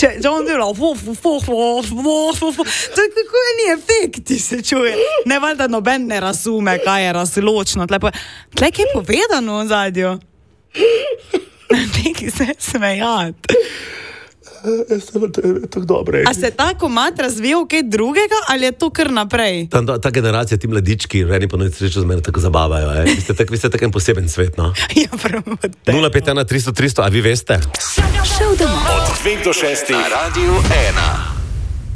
Če on dela, to je kako eni efekti se čuje. Ne, valjda noben ne razume, kaj je razločno. Tle kaj je povedano v zadju? Neki se smejati. Tako dobro. A se ta komad razvijal kaj drugega ali je to kar naprej? Ta generacija, ti mladički, reni pa noč srečo z mene tako zabavajo. Vi ste tak en poseben svet, no? Ja, prav. 051 300 300, a vi veste? Od 2 do 6 na Radiu 1.